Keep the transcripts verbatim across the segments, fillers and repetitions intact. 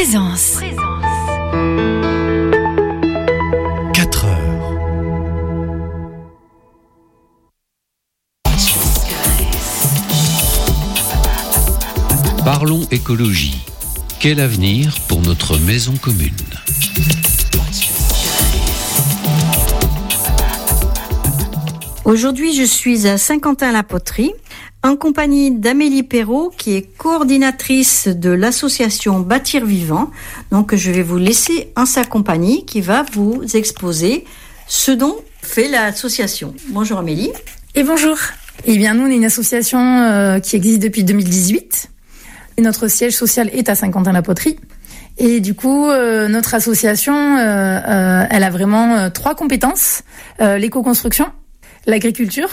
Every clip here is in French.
Présence. quatre heures. Parlons écologie. Quel avenir pour notre maison commune ? Aujourd'hui, je suis à Saint-Quentin-la-Poterie, en compagnie d'Amélie Perrault, qui est coordinatrice de l'association Bâtir Vivant. Donc, je vais vous laisser en sa compagnie, qui va vous exposer ce dont fait l'association. Bonjour Amélie. Et bonjour. Eh bien, nous, on est une association euh, qui existe depuis deux mille dix-huit. Et notre siège social est à Saint-Quentin-la-Poterie. Et du coup, euh, notre association, euh, euh, elle a vraiment euh, trois compétences. Euh, l'éco-construction, l'agriculture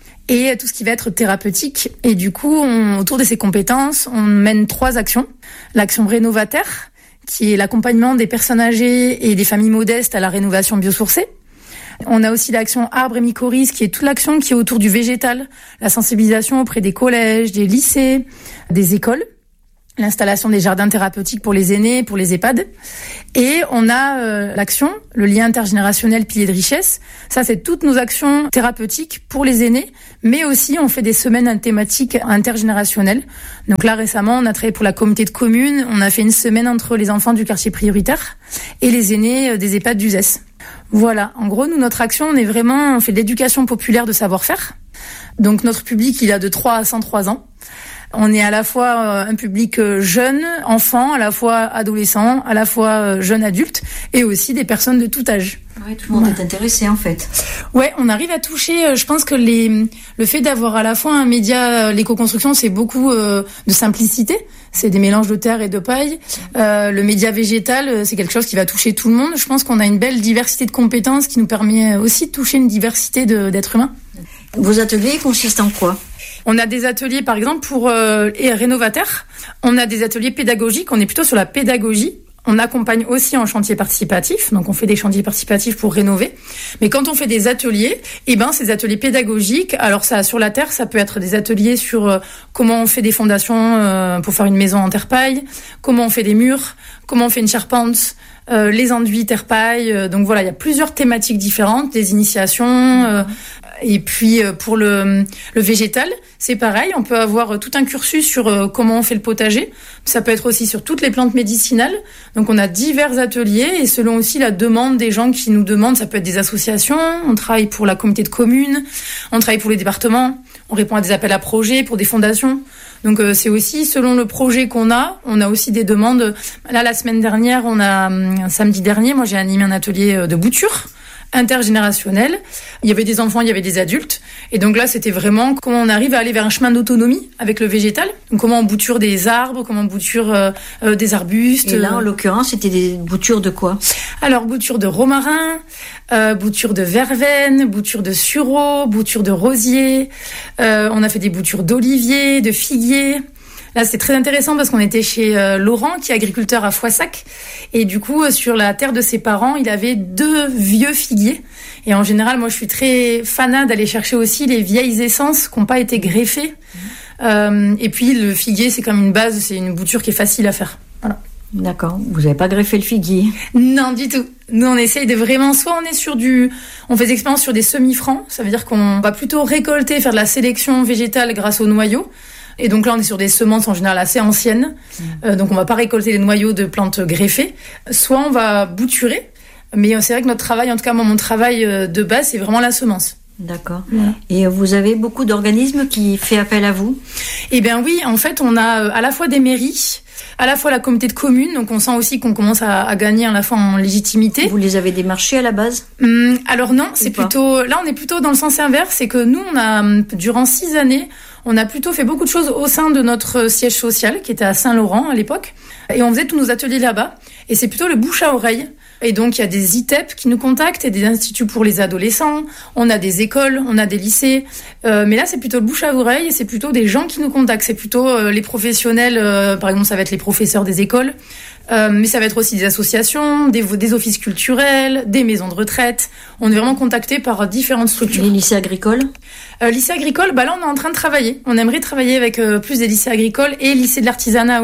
et tout ce qui va être thérapeutique. Et du coup, on, autour de ces compétences, on mène trois actions. L'action rénovataire, qui est l'accompagnement des personnes âgées et des familles modestes à la rénovation biosourcée. On a aussi l'action arbre et mycorhize, qui est toute l'action qui est autour du végétal, la sensibilisation auprès des collèges, des lycées, des écoles. L'installation des jardins thérapeutiques pour les aînés, pour les EHPAD. Et on a euh, l'action, le lien intergénérationnel, pilier de richesse. Ça, c'est toutes nos actions thérapeutiques pour les aînés, mais aussi on fait des semaines thématiques intergénérationnelles. Donc là, récemment, on a travaillé pour la communauté de communes. On a fait une semaine entre les enfants du quartier prioritaire et les aînés des EHPAD d'Uzès. Voilà, en gros, nous, notre action, on est vraiment, on fait de l'éducation populaire de savoir-faire. Donc notre public, il a de trois à cent trois ans. On est à la fois un public jeune, enfant, à la fois adolescent, à la fois jeune adulte et aussi des personnes de tout âge. Oui, tout le monde ouais. est intéressé en fait. Ouais, on arrive à toucher, je pense que les, le fait d'avoir à la fois un média, l'éco-construction, c'est beaucoup euh, de simplicité. C'est des mélanges de terre et de paille. Euh, le média végétal, c'est quelque chose qui va toucher tout le monde. Je pense qu'on a une belle diversité de compétences qui nous permet aussi de toucher une diversité de, d'êtres humains. Vos ateliers consistent en quoi ? On a des ateliers, par exemple, pour euh, les rénovataires. On a des ateliers pédagogiques. On est plutôt sur la pédagogie. On accompagne aussi en chantier participatif. Donc, on fait des chantiers participatifs pour rénover. Mais quand on fait des ateliers, eh ben, ces ateliers pédagogiques, alors ça, sur la terre, ça peut être des ateliers sur euh, comment on fait des fondations euh, pour faire une maison en terre-paille, comment on fait des murs, comment on fait une charpente, euh, les enduits terre-paille. Euh, donc voilà, il y a plusieurs thématiques différentes, des initiations. Euh, Et puis pour le, le végétal, c'est pareil, on peut avoir tout un cursus sur comment on fait le potager. Ça peut être aussi sur toutes les plantes médicinales. Donc on a divers ateliers et selon aussi la demande des gens qui nous demandent, ça peut être des associations, on travaille pour la communauté de communes, on travaille pour les départements, on répond à des appels à projets pour des fondations. Donc euh, c'est aussi selon le projet qu'on a, on a aussi des demandes. Là, la semaine dernière, on a un samedi dernier, moi j'ai animé un atelier de bouture intergénérationnel. Il y avait des enfants, il y avait des adultes. Et donc là, c'était vraiment comment on arrive à aller vers un chemin d'autonomie avec le végétal. Donc comment on bouture des arbres, comment on bouture euh, euh, des arbustes. Et là, en l'occurrence, c'était des boutures de quoi ? Alors, bouture de romarin, euh, bouture de verveine, bouture de sureau, bouture de rosier. Euh, on a fait des boutures d'olivier, de figuier. Là, c'est très intéressant parce qu'on était chez euh, Laurent, qui est agriculteur à Foissac. Et du coup, euh, sur la terre de ses parents, il avait deux vieux figuiers. Et en général, moi, je suis très fanat d'aller chercher aussi les vieilles essences qui n'ont pas été greffées. Mmh. Euh, et puis, le figuier, c'est comme une base, c'est une bouture qui est facile à faire. Voilà. D'accord. Vous n'avez pas greffé le figuier ? Non, du tout. Nous, on essaye de vraiment, soit on est sur du, on fait des expériences sur des semi-francs. Ça veut dire qu'on va plutôt récolter, faire de la sélection végétale grâce aux noyaux. Et donc là, on est sur des semences en général assez anciennes. Mmh. Euh, donc on va pas récolter les noyaux de plantes greffées. Soit on va bouturer. Mais c'est vrai que notre travail, en tout cas moi, mon travail de base, c'est vraiment la semence. D'accord. Ouais. Et vous avez beaucoup d'organismes qui font appel à vous ? Eh bien oui, en fait, on a à la fois des mairies, à la fois la communauté de communes, donc on sent aussi qu'on commence à, à gagner à la fois en légitimité. Vous les avez démarchés à la base ? hum, Alors non, c'est plutôt... Là, on est plutôt dans le sens inverse, c'est que nous, on a, durant six années, on a plutôt fait beaucoup de choses au sein de notre siège social, qui était à Saint-Laurent à l'époque. Et on faisait tous nos ateliers là-bas. Et c'est plutôt le bouche à oreille. Et donc, il y a des I T E P qui nous contactent et des instituts pour les adolescents. On a des écoles, on a des lycées. Euh, mais là, c'est plutôt le bouche à oreille et c'est plutôt des gens qui nous contactent. C'est plutôt euh, les professionnels. Euh, par exemple, ça va être les professeurs des écoles. Euh, mais ça va être aussi des associations, des, des offices culturels, des maisons de retraite. On est vraiment contacté par différentes structures. Les lycées agricoles ? euh, Lycée agricole, bah là, on est en train de travailler. On aimerait travailler avec euh, plus des lycées agricoles et lycées de l'artisanat aussi.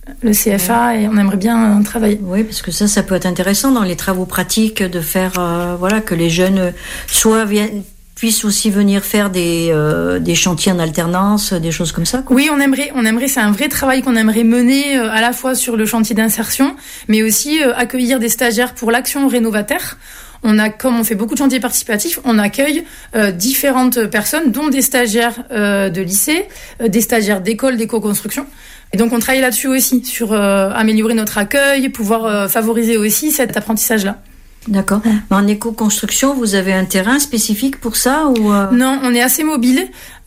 le C F A, ouais. Et on aimerait bien travailler. Oui, parce que ça, ça peut être intéressant dans les travaux pratiques de faire, euh, voilà, que les jeunes soit viennent puissent aussi venir faire des euh, des chantiers en alternance, des choses comme ça, quoi. Oui, on aimerait, on aimerait, c'est un vrai travail qu'on aimerait mener euh, à la fois sur le chantier d'insertion, mais aussi euh, accueillir des stagiaires pour l'action rénovataire. On a, comme on fait beaucoup de chantiers participatifs, on accueille euh, différentes personnes, dont des stagiaires euh, de lycée, euh, des stagiaires d'école d'éco-construction. Et donc on travaille là-dessus aussi, sur euh, améliorer notre accueil, pouvoir euh, favoriser aussi cet apprentissage-là. D'accord. Ouais. En éco-construction, vous avez un terrain spécifique pour ça ou euh... Non, on est assez mobile.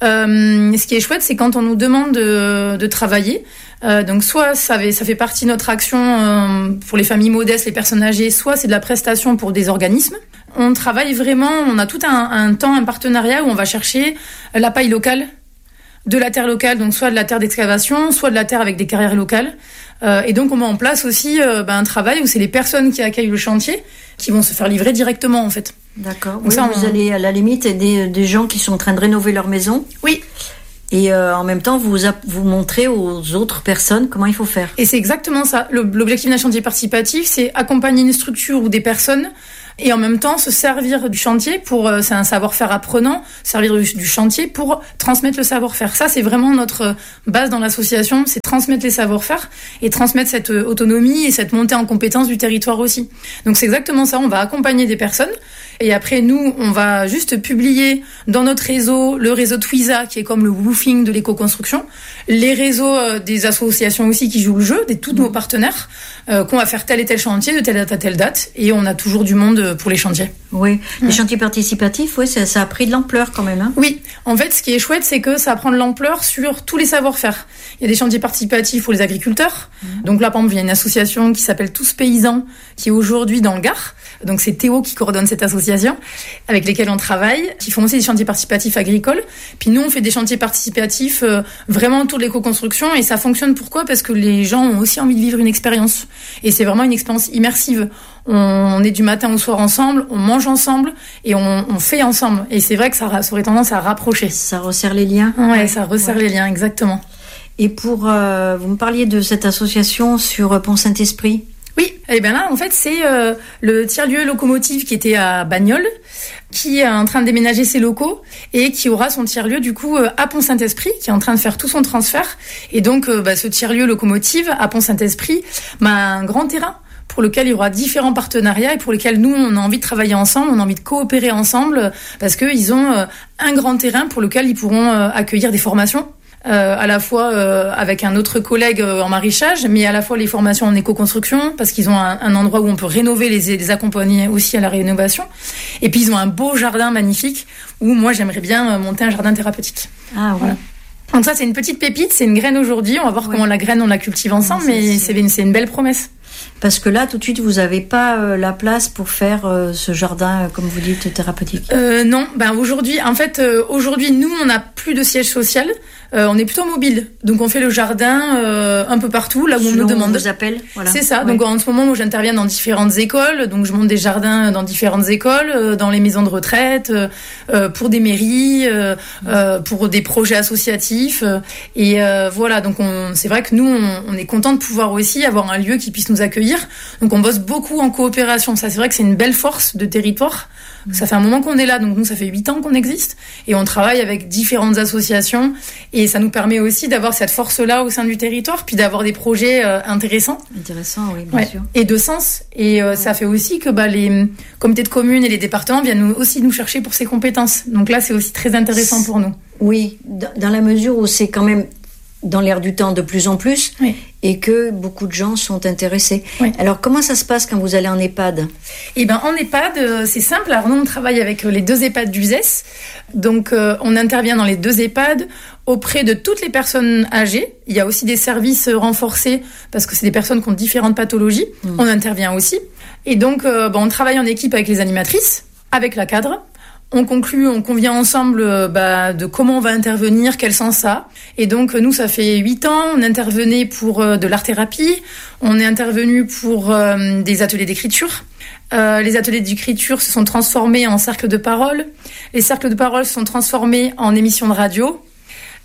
Euh, ce qui est chouette, c'est quand on nous demande de, de travailler. Euh, donc soit ça fait, ça fait partie de notre action euh, pour les familles modestes, les personnes âgées, soit c'est de la prestation pour des organismes. On travaille vraiment, on a tout un, un temps, un partenariat où on va chercher la paille locale, de la terre locale, donc soit de la terre d'excavation, soit de la terre avec des carrières locales. Euh, et donc on met en place aussi euh, ben, un travail où c'est les personnes qui accueillent le chantier qui vont se faire livrer directement en fait. D'accord. Donc oui, ça, vous on... allez à la limite aider des gens qui sont en train de rénover leur maison. Oui. Et euh, en même temps, vous vous montrez aux autres personnes comment il faut faire. Et c'est exactement ça. Le, l'objectif d'un chantier participatif, c'est accompagner une structure ou des personnes et en même temps se servir du chantier pour, euh, c'est un savoir-faire apprenant, servir du, du chantier pour transmettre le savoir-faire. Ça, c'est vraiment notre base dans l'association, c'est transmettre les savoir-faire et transmettre cette autonomie et cette montée en compétence du territoire aussi. Donc c'est exactement ça, on va accompagner des personnes et après nous, on va juste publier dans notre réseau, le réseau Twiza qui est comme le woofing de l'éco-construction, les réseaux euh, des associations aussi qui jouent le jeu, des tous nos partenaires, euh, qu'on va faire tel et tel chantier de telle date à telle date et on a toujours du monde pour les chantiers. Oui, les ouais. chantiers participatifs, oui, ça, ça a pris de l'ampleur quand même. Hein. Oui, en fait, ce qui est chouette, c'est que ça prend de l'ampleur sur tous les savoir-faire. Il y a des chantiers participatifs pour les agriculteurs. Mmh. Donc là, par exemple, il y a une association qui s'appelle Tous Paysans, qui est aujourd'hui dans le Gard. Donc c'est Théo qui coordonne cette association, avec lesquels on travaille, qui font aussi des chantiers participatifs agricoles. Puis nous, on fait des chantiers participatifs euh, vraiment autour de l'éco-construction. Et ça fonctionne pourquoi ? Parce que les gens ont aussi envie de vivre une expérience. Et c'est vraiment une expérience immersive. On est du matin au soir ensemble, on mange ensemble et on, on fait ensemble. Et c'est vrai que ça, ça aurait tendance à rapprocher. Ça resserre les liens. Ouais, ouais. ça resserre ouais. les liens, exactement. Et pour, euh, vous me parliez de cette association sur Pont-Saint-Esprit. Oui, et bien là, en fait, c'est euh, le tiers-lieu locomotive qui était à Bagnols, qui est en train de déménager ses locaux et qui aura son tiers-lieu du coup à Pont-Saint-Esprit, qui est en train de faire tout son transfert. Et donc, euh, bah, ce tiers-lieu locomotive à Pont-Saint-Esprit, bah, un grand terrain pour lequel il y aura différents partenariats et pour lesquels nous, on a envie de travailler ensemble, on a envie de coopérer ensemble parce qu'ils ont euh, un grand terrain pour lequel ils pourront euh, accueillir des formations. Euh, à la fois euh, avec un autre collègue euh, en maraîchage, mais à la fois les formations en éco-construction, parce qu'ils ont un, un endroit où on peut rénover, les, les accompagner aussi à la rénovation. Et puis ils ont un beau jardin magnifique, où moi j'aimerais bien monter un jardin thérapeutique. Ah oui. Voilà. Donc ça c'est une petite pépite, c'est une graine aujourd'hui, on va voir ouais. comment la graine on la cultive ensemble, non, mais c'est, c'est une belle promesse. Parce que là, tout de suite, vous n'avez pas euh, la place pour faire euh, ce jardin, euh, comme vous dites, thérapeutique. Euh, non, ben aujourd'hui, en fait, euh, aujourd'hui, nous, on n'a plus de siège social. Euh, on est plutôt mobile, donc on fait le jardin euh, un peu partout, là où Selon on nous demande. On vous appelle. Voilà. C'est ça. Ouais. Donc en ce moment, moi, j'interviens dans différentes écoles, donc je monte des jardins dans différentes écoles, euh, dans les maisons de retraite, euh, pour des mairies, euh, euh, pour des projets associatifs, euh, et euh, voilà. Donc on, c'est vrai que nous, on, on est content de pouvoir aussi avoir un lieu qui puisse nous accueillir. Donc on bosse beaucoup en coopération. Ça, c'est vrai que c'est une belle force de territoire. Ça fait un moment qu'on est là, donc nous, ça fait huit ans qu'on existe. Et on travaille avec différentes associations. Et ça nous permet aussi d'avoir cette force-là au sein du territoire, puis d'avoir des projets euh, intéressants. Intéressants, oui, bien ouais. sûr. Et de sens. Et euh, ouais. ça fait aussi que bah, les comités de communes et les départements viennent nous, aussi nous chercher pour ces compétences. Donc là, c'est aussi très intéressant pour nous. Oui, dans la mesure où c'est quand même dans l'air du temps de plus en plus, oui. et que beaucoup de gens sont intéressés. Oui. Alors, comment ça se passe quand vous allez en EHPAD ? Eh ben, en EHPAD, c'est simple. Alors, nous, on travaille avec les deux EHPAD d'U Z E S. Donc, euh, on intervient dans les deux EHPAD auprès de toutes les personnes âgées. Il y a aussi des services renforcés parce que c'est des personnes qui ont différentes pathologies. Mmh. On intervient aussi. Et donc, euh, ben, on travaille en équipe avec les animatrices, avec la cadre. On conclut, on convient ensemble bah, de comment on va intervenir, quel sens ça a. Et donc, nous, ça fait huit ans, on intervenait pour euh, de l'art-thérapie, on est intervenu pour euh, des ateliers d'écriture. Euh, les ateliers d'écriture se sont transformés en cercles de parole. Les cercles de parole se sont transformés en émissions de radio.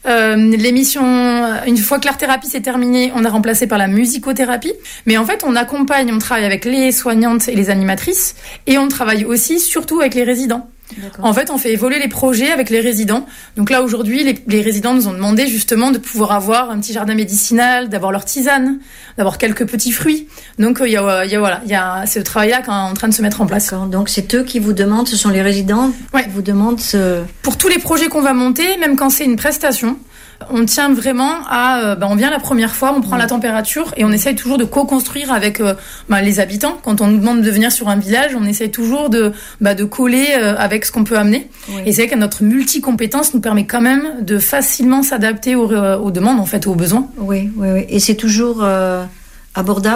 Euh, l'émission, une fois que l'art-thérapie s'est terminée, on a remplacé par la musicothérapie. Mais en fait, on accompagne, on travaille avec les soignantes et les animatrices, et on travaille aussi surtout avec les résidents. D'accord. En fait, on fait évoluer les projets avec les résidents. Donc là, aujourd'hui, les, les résidents nous ont demandé justement de pouvoir avoir un petit jardin médicinal, d'avoir leur tisane, d'avoir quelques petits fruits. Donc il euh, y a, y a voilà, il y a ce travail-là qui est en train de se mettre en place. D'accord. Donc c'est eux qui vous demandent, ce sont les résidents ouais. qui vous demandent ce... Pour tous les projets qu'on va monter, même quand c'est une prestation, on tient vraiment à... Euh, bah, on vient la première fois, on prend mmh. la température et on essaye toujours de co-construire avec euh, bah, les habitants. Quand on nous demande de venir sur un village, on essaye toujours de, bah, de coller euh, avec ce qu'on peut amener. Oui. Et c'est vrai que notre multi-compétence nous permet quand même de facilement s'adapter aux, aux demandes, en fait, aux besoins. Oui, oui, oui. Et c'est toujours euh, abordable ?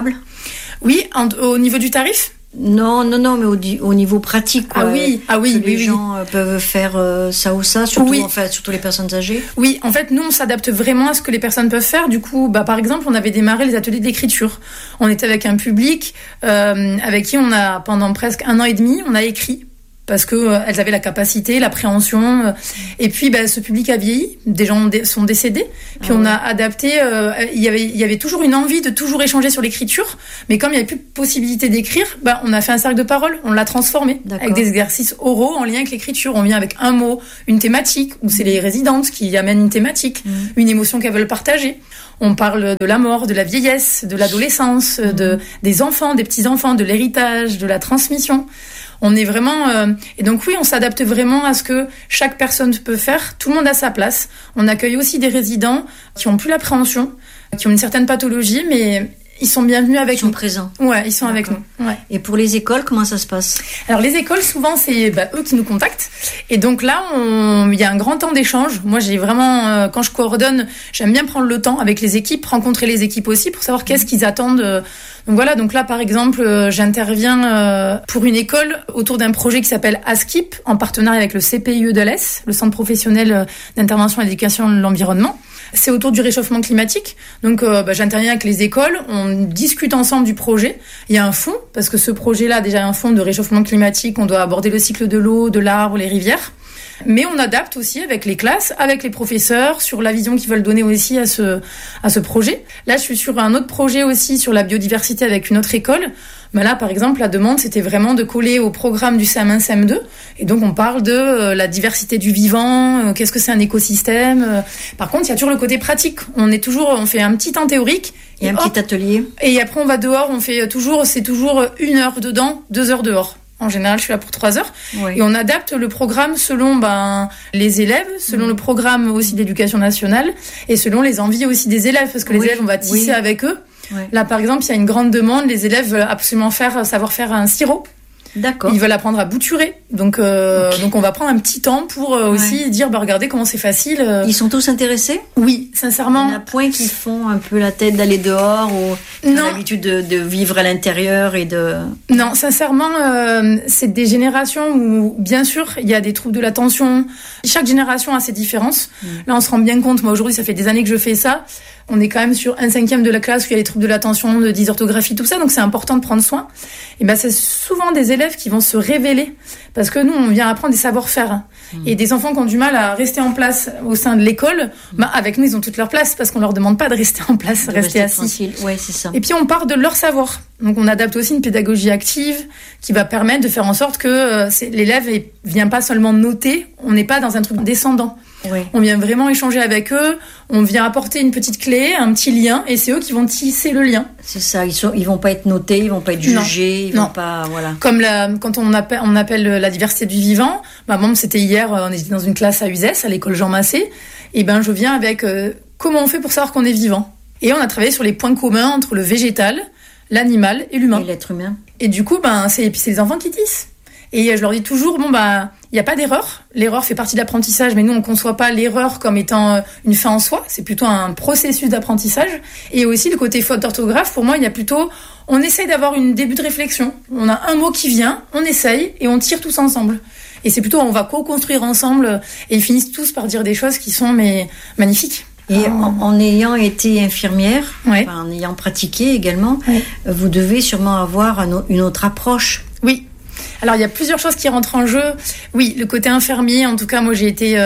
Oui, en, au niveau du tarif ? Non, non, non, mais au, au niveau pratique, quoi. Ah oui, ah oui, que les oui, gens oui. peuvent faire euh, ça ou ça, surtout, oui. en fait, surtout les personnes âgées. Oui, en fait, nous, on s'adapte vraiment à ce que les personnes peuvent faire. Du coup, bah, par exemple, on avait démarré les ateliers d'écriture. On était avec un public euh, avec qui on a, pendant presque un an et demi, on a écrit. Parce que euh, elles avaient la capacité, l'appréhension. Euh, et puis, bah, ce public a vieilli. Des gens dé- sont décédés. Puis, ah on ouais. a adapté. Euh, il y avait, il y avait toujours une envie de toujours échanger sur l'écriture. Mais comme il n'y avait plus de possibilité d'écrire, bah, on a fait un cercle de parole. On l'a transformé. D'accord. Avec des exercices oraux en lien avec l'écriture. On vient avec un mot, une thématique, où c'est les résidentes qui amènent une thématique, mmh. une émotion qu'elles veulent partager. On parle de la mort, de la vieillesse, de l'adolescence, mmh. de, des enfants, des petits-enfants, de l'héritage, de la transmission. On est vraiment... Euh, et donc oui, on s'adapte vraiment à ce que chaque personne peut faire. Tout le monde a sa place. On accueille aussi des résidents qui ont plus l'appréhension, qui ont une certaine pathologie, mais ils sont bienvenus avec nous. Ils sont présents. Ouais, ils sont D'accord. avec nous. Ouais. Et pour les écoles, comment ça se passe ? Alors les écoles, souvent, c'est bah, eux qui nous contactent. Et donc là, on... il y a un grand temps d'échange. Moi, j'ai vraiment... Euh, quand je coordonne, j'aime bien prendre le temps avec les équipes, rencontrer les équipes aussi pour savoir qu'est-ce qu'ils attendent... Euh, Donc voilà, donc là par exemple, euh, j'interviens euh, pour une école autour d'un projet qui s'appelle ASKIP, en partenariat avec le C P I E d'Alès, le Centre professionnel d'intervention et d'éducation de l'environnement. C'est autour du réchauffement climatique. Donc euh, bah, j'interviens avec les écoles, on discute ensemble du projet. Il y a un fonds, parce que ce projet-là, déjà un fonds de réchauffement climatique, on doit aborder le cycle de l'eau, de l'arbre, les rivières. Mais on adapte aussi avec les classes, avec les professeurs, sur la vision qu'ils veulent donner aussi à ce, à ce projet. Là, je suis sur un autre projet aussi sur la biodiversité avec une autre école. Mais là, par exemple, la demande, c'était vraiment de coller au programme du C E M un, C E M deux. Et donc, on parle de euh, la diversité du vivant, euh, qu'est-ce que c'est un écosystème. Euh. Par contre, il y a toujours le côté pratique. On est toujours, on fait un petit temps théorique. Et, et un hop, petit atelier. Et après, on va dehors, on fait toujours, c'est toujours une heure dedans, deux heures dehors. En général, je suis là pour trois heures. Oui. Et on adapte le programme selon ben, les élèves, selon mmh. le programme aussi d'éducation nationale et selon les envies aussi des élèves. Parce que les oui. élèves, on va tisser oui. avec eux. Oui. Là, par exemple, il y a une grande demande. Les élèves veulent absolument faire, savoir faire un sirop. D'accord. Ils veulent apprendre à bouturer. Donc, euh, okay. donc on va prendre un petit temps pour euh, aussi ouais. dire, bah, regardez comment c'est facile. Euh... Ils sont tous intéressés ? Oui, sincèrement. Il y en a point qui font un peu la tête d'aller dehors ou qui ont l'habitude de, de vivre à l'intérieur et de... Non, sincèrement, euh, c'est des générations où, bien sûr, il y a des troubles de l'attention. Chaque génération a ses différences. Mmh. Là, on se rend bien compte. Moi, aujourd'hui, ça fait des années que je fais ça. On est quand même sur un cinquième de la classe où il y a les troubles de l'attention, de dysorthographie, tout ça. Donc, c'est important de prendre soin. Et ben, c'est souvent des élèves qui vont se révéler. Parce que nous, on vient apprendre des savoir-faire. Mmh. Et des enfants qui ont du mal à rester en place au sein de l'école, mmh. bah, avec nous, ils ont toute leur place parce qu'on leur demande pas de rester en place, de rester, rester assis. Ouais, c'est ça. Et puis, on part de leur savoir. Donc, on adapte aussi une pédagogie active qui va permettre de faire en sorte que euh, c'est, l'élève ne vient pas seulement noter. On n'est pas dans un truc descendant. Oui. On vient vraiment échanger avec eux, on vient apporter une petite clé, un petit lien, et c'est eux qui vont tisser le lien. C'est ça, ils sont, ils vont pas être notés, ils vont pas être jugés, non. ils non. vont pas, voilà. Comme la, quand on appelle, on appelle la diversité du vivant, bah bon, c'était hier, on était dans une classe à Uzès, à l'école Jean Massé, et ben je viens avec euh, comment on fait pour savoir qu'on est vivant. Et on a travaillé sur les points communs entre le végétal, l'animal et l'humain. Et l'être humain. Et du coup, ben c'est, puis c'est les enfants qui tissent. Et je leur dis toujours, bon bah, il n'y a pas d'erreur. L'erreur fait partie de l'apprentissage, mais nous on ne conçoit pas l'erreur comme étant une fin en soi. C'est plutôt un processus d'apprentissage. Et aussi le côté faute d'orthographe, pour moi, il y a plutôt, on essaye d'avoir une début de réflexion. On a un mot qui vient, on essaye et on tire tous ensemble. Et c'est plutôt, on va co-construire ensemble et ils finissent tous par dire des choses qui sont mais magnifiques. Et oh. en, en ayant été infirmière, ouais. enfin, en ayant pratiqué également, ouais. vous devez sûrement avoir un, une autre approche. Oui. Alors, il y a plusieurs choses qui rentrent en jeu. Oui, le côté infirmier, en tout cas, moi, j'ai été euh,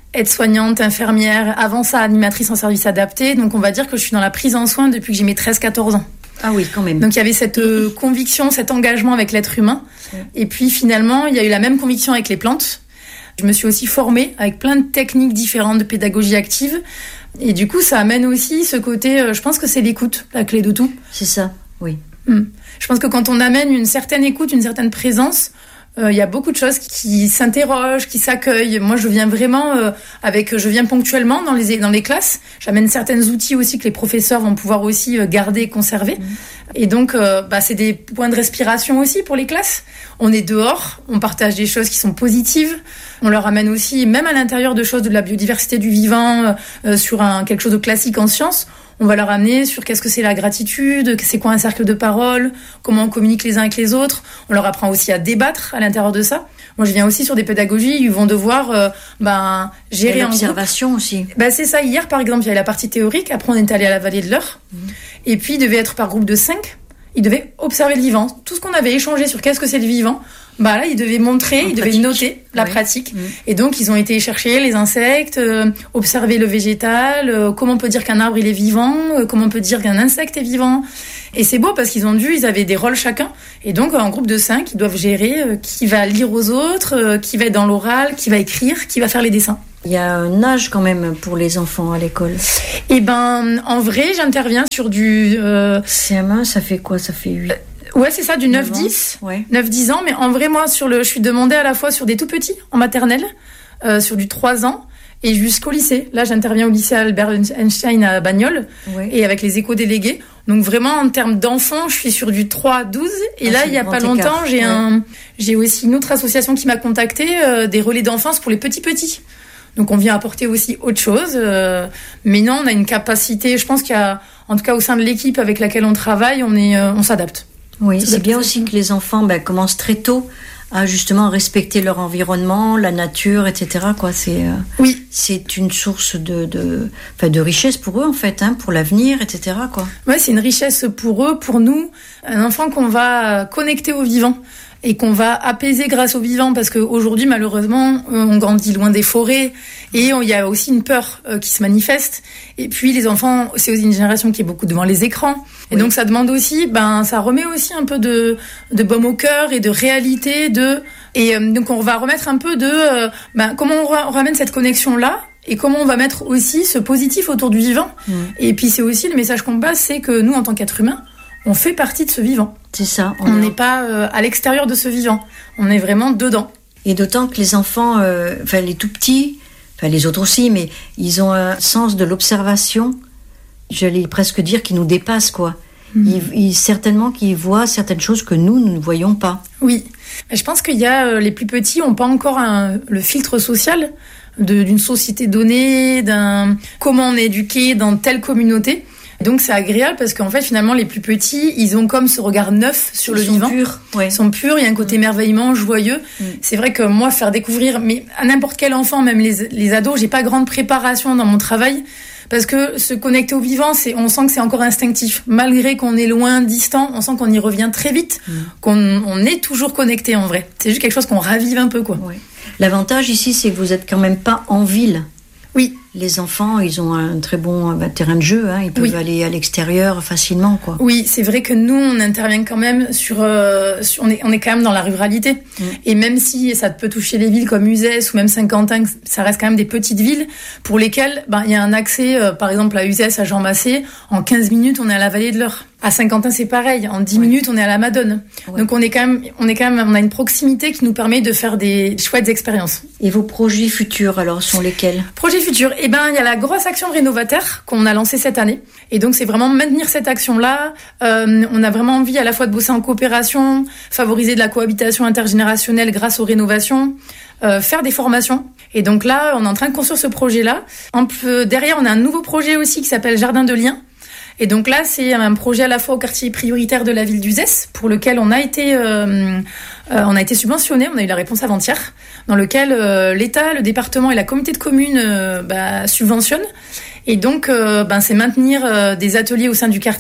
aide-soignante, infirmière, avant ça animatrice en service adapté. Donc on va dire que je suis dans la prise en soin depuis que j'ai mes treize quatorze ans. Ah oui, quand même. Donc il y avait cette euh, conviction, cet engagement avec l'être humain. Ouais. Et puis finalement, il y a eu la même conviction avec les plantes. Je me suis aussi formée avec plein de techniques différentes de pédagogie active. Et du coup, ça amène aussi ce côté, euh, je pense que c'est l'écoute, la clé de tout. C'est ça, oui. Hum. Je pense que quand on amène une certaine écoute, une certaine présence, il euh, y a beaucoup de choses qui s'interrogent, qui s'accueillent. Moi, je viens vraiment euh, avec, je viens ponctuellement dans les dans les classes. J'amène certains outils aussi que les professeurs vont pouvoir aussi euh, garder et conserver. Mmh. Et donc, euh, bah, c'est des points de respiration aussi pour les classes. On est dehors, on partage des choses qui sont positives. On leur amène aussi, même à l'intérieur de choses de la biodiversité du vivant, euh, sur un quelque chose de classique en sciences. On va leur amener sur qu'est-ce que c'est la gratitude, c'est quoi un cercle de parole, comment on communique les uns avec les autres. On leur apprend aussi à débattre à l'intérieur de ça. Moi, je viens aussi sur des pédagogies, ils vont devoir euh, ben, gérer en groupe. L'observation aussi. Ben, c'est ça. Hier, par exemple, il y avait la partie théorique. Après, on est allé à la vallée de l'Eure. Mmh. Et puis, ils devaient être par groupe de cinq. Ils devaient observer le vivant. Tout ce qu'on avait échangé sur qu'est-ce que c'est le vivant, bah là, ils devaient montrer, en ils pratique. devaient noter la ouais. pratique. Mmh. Et donc, ils ont été chercher les insectes, euh, observer le végétal, euh, comment on peut dire qu'un arbre, il est vivant, euh, comment on peut dire qu'un insecte est vivant. Et c'est beau parce qu'ils ont dû, ils avaient des rôles chacun. Et donc, en groupe de cinq, ils doivent gérer euh, qui va lire aux autres, euh, qui va être dans l'oral, qui va écrire, qui va faire les dessins. Il y a un âge quand même pour les enfants à l'école. Eh ben, en vrai, j'interviens sur du... Euh... C M un, ça fait quoi? Ça fait huit Ouais, c'est ça, du neuf dix. Ouais. neuf dix ans, mais en vrai, moi, sur le, je suis demandée à la fois sur des tout petits, en maternelle, euh, sur du trois ans, et jusqu'au lycée. Là, j'interviens au lycée Albert Einstein à Bagnoles, ouais. et avec les éco-délégués. Donc vraiment, en termes d'enfants, je suis sur du trois à douze. Et ah, là, il y a pas longtemps, écart. j'ai ouais. un, j'ai aussi une autre association qui m'a contacté, euh, des relais d'enfance pour les petits-petits. Donc on vient apporter aussi autre chose. Euh, mais non, on a une capacité, je pense qu'il y a, en tout cas au sein de l'équipe avec laquelle on travaille, on est, euh, on s'adapte. Oui, c'est bien aussi que les enfants ben, commencent très tôt à justement respecter leur environnement, la nature, et cetera. Quoi. C'est, euh, oui. c'est une source de, de, enfin, de richesse pour eux, en fait, hein, pour l'avenir, et cetera. Quoi. Ouais, c'est une richesse pour eux, pour nous. Un enfant qu'on va connecter au vivant et qu'on va apaiser grâce au vivant, parce qu'aujourd'hui, malheureusement, on grandit loin des forêts et il y a aussi une peur euh, qui se manifeste. Et puis, les enfants, c'est aussi une génération qui est beaucoup devant les écrans. Et oui. donc, ça demande aussi, ben, ça remet aussi un peu de, de baume au cœur et de réalité de, et euh, donc, on va remettre un peu de, euh, ben, comment on, ra- on ramène cette connexion-là et comment on va mettre aussi ce positif autour du vivant. Mmh. Et puis, c'est aussi le message qu'on passe, c'est que nous, en tant qu'êtres humains, on fait partie de ce vivant. C'est ça. On n'est pas euh, à l'extérieur de ce vivant. On est vraiment dedans. Et d'autant que les enfants, euh, enfin les tout petits, enfin les autres aussi, mais ils ont un sens de l'observation, j'allais presque dire, qui nous dépasse, quoi. Mmh. Ils, ils, certainement qu'ils voient certaines choses que nous, nous ne voyons pas. Oui. Je pense qu'il y a, euh, les plus petits n'ont pas encore un, le filtre social de, d'une société donnée, d'un comment on est éduqué dans telle communauté. Donc c'est agréable parce qu'en fait finalement les plus petits ils ont comme ce regard neuf sur ils le sont vivant. Purs, ouais. Ils sont purs, il y a un côté mmh. émerveillement, joyeux. Mmh. C'est vrai que moi faire découvrir, mais à n'importe quel enfant, même les, les ados, j'ai pas grande préparation dans mon travail parce que se connecter au vivant, c'est, on sent que c'est encore instinctif. Malgré qu'on est loin, distant, on sent qu'on y revient très vite, mmh. qu'on on est toujours connecté en vrai. C'est juste quelque chose qu'on ravive un peu, quoi. Ouais. L'avantage ici, c'est que vous êtes quand même pas en ville. Oui. Les enfants, ils ont un très bon bah, terrain de jeu, hein, ils peuvent oui. aller à l'extérieur facilement, quoi. Oui, c'est vrai que nous, on intervient quand même sur, euh, sur on est, on est quand même dans la ruralité. Mmh. Et même si ça peut toucher les villes comme Uzès ou même Saint-Quentin, ça reste quand même des petites villes pour lesquelles, ben, il y a un accès, euh, par exemple à Uzès, à Jean-Massé, en quinze minutes, on est à la vallée de l'Eure. À Saint-Quentin, c'est pareil. En dix ouais. minutes, on est à la Madone. Ouais. Donc, on est quand même, on est quand même, on a une proximité qui nous permet de faire des chouettes expériences. Et vos projets futurs, alors, sont lesquels? Projets futurs. Eh ben, il y a la grosse action Rénovataire qu'on a lancée cette année. Et donc, c'est vraiment maintenir cette action-là. Euh, on a vraiment envie à la fois de bosser en coopération, favoriser de la cohabitation intergénérationnelle grâce aux rénovations, euh, faire des formations. Et donc là, on est en train de construire ce projet-là. Un peu derrière, on a un nouveau projet aussi qui s'appelle Jardin de Liens. Et donc là, c'est un projet à la fois au quartier prioritaire de la ville d'Uzès, pour lequel on a été, euh, euh, on a été subventionné, on a eu la réponse avant-hier, dans lequel euh, l'État, le département et la communauté de communes euh, bah, subventionnent. Et donc, euh, ben, c'est maintenir euh, des ateliers au sein du quartier,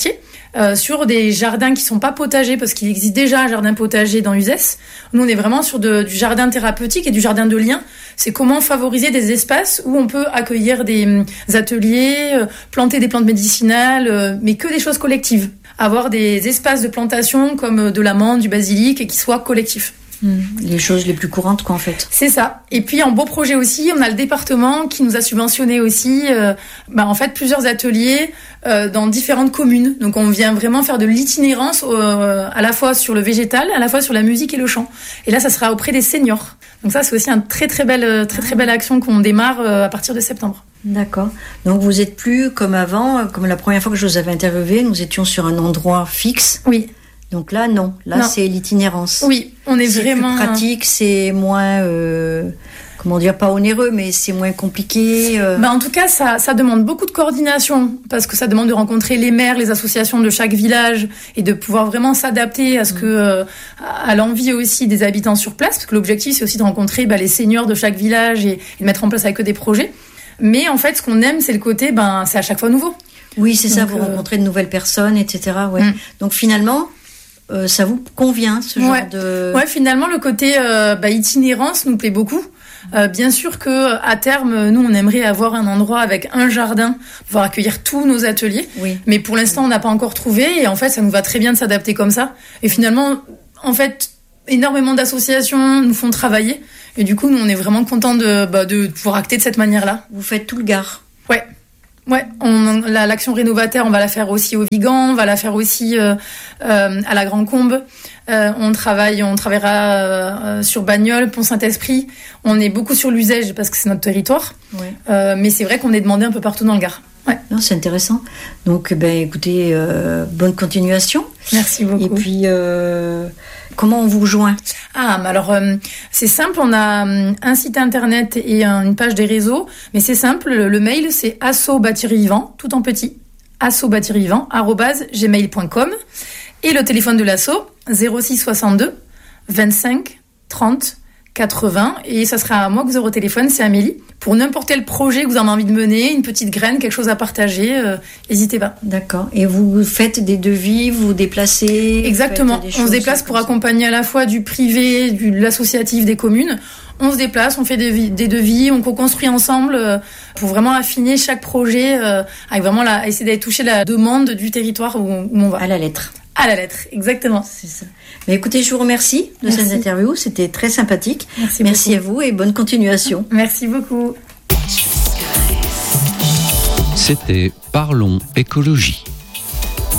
euh, sur des jardins qui sont pas potagers, parce qu'il existe déjà un jardin potager dans Uzès. Nous, on est vraiment sur de, du jardin thérapeutique et du jardin de lien. C'est comment favoriser des espaces où on peut accueillir des euh, ateliers, euh, planter des plantes médicinales, euh, mais que des choses collectives. Avoir des espaces de plantation comme de l'amande, du basilic, et qui soient collectifs. Les choses les plus courantes, quoi, en fait. C'est ça. Et puis, en beau projet aussi, on a le département qui nous a subventionné aussi, euh, bah, en fait, plusieurs ateliers euh, dans différentes communes. Donc, on vient vraiment faire de l'itinérance euh, à la fois sur le végétal, à la fois sur la musique et le chant. Et là, ça sera auprès des seniors. Donc ça, c'est aussi une très, très belle, très, très belle action qu'on démarre euh, à partir de septembre. D'accord. Donc, vous êtes plus comme avant, comme la première fois que je vous avais interviewé, nous étions sur un endroit fixe. Oui. Donc là, non. Là, non. C'est l'itinérance. Oui, on est, c'est vraiment... C'est plus pratique, c'est moins... Euh, comment dire, pas onéreux, mais c'est moins compliqué. Euh... Bah, en tout cas, ça, ça demande beaucoup de coordination, parce que ça demande de rencontrer les maires, les associations de chaque village, et de pouvoir vraiment s'adapter à ce que, euh, à l'envie aussi des habitants sur place, parce que l'objectif, c'est aussi de rencontrer bah, les seniors de chaque village et, et de mettre en place avec eux des projets. Mais en fait, ce qu'on aime, c'est le côté, ben, c'est à chaque fois nouveau. Oui, c'est Donc, ça, vous euh... rencontrez de nouvelles personnes, et cetera. Ouais. Mm. Donc finalement... Euh, ça vous convient, ce genre ouais. de... Ouais, finalement, le côté euh, bah, itinérance nous plaît beaucoup. Euh, bien sûr que à terme, nous, on aimerait avoir un endroit avec un jardin, pouvoir accueillir tous nos ateliers. Oui. Mais pour l'instant, on n'a pas encore trouvé. Et en fait, ça nous va très bien de s'adapter comme ça. Et finalement, en fait, énormément d'associations nous font travailler. Et du coup, nous, on est vraiment contents de, bah, de pouvoir acter de cette manière-là. Vous faites tout le Gard. Ouais. Ouais, on, la, l'action rénovataire, on va la faire aussi au Vigan, on va la faire aussi euh, euh, à la Grand Combe. Euh, on travaille, on travaillera euh, sur Bagnoles, Pont-Saint-Esprit. On est beaucoup sur l'Uzès parce que c'est notre territoire. Ouais. Euh, mais c'est vrai qu'on est demandé un peu partout dans le Gard. Ouais. Non, c'est intéressant. Donc, ben, écoutez, euh, bonne continuation. Merci beaucoup. Et puis, euh, comment on vous rejoint ? Ah, mais alors, euh, c'est simple, on a un site internet et une page des réseaux, mais c'est simple, le, le mail, c'est asso bâtir vivant, tout en petit, asso bâtir vivant, arobase gmail point com, et le téléphone de l'asso, zéro six soixante-deux vingt-cinq trente quatre-vingts, et ça sera à moi que vous aurez au téléphone, c'est Amélie. Pour n'importe quel projet que vous avez envie de mener, une petite graine, quelque chose à partager, euh, n'hésitez pas. D'accord. Et vous faites des devis, vous vous déplacez ? Exactement. Vous on se déplace pour accompagner à la fois du privé, du, de l'associatif, des communes. On se déplace, on fait des, des devis, on co-construit ensemble euh, pour vraiment affiner chaque projet, euh, avec vraiment la, essayer d'aller toucher la demande du territoire où on, où on va. À la lettre. À la lettre, exactement. C'est ça. Mais écoutez, je vous remercie de Merci. cette interview. C'était très sympathique. Merci, Merci beaucoup. à vous et bonne continuation. Merci beaucoup. C'était Parlons écologie.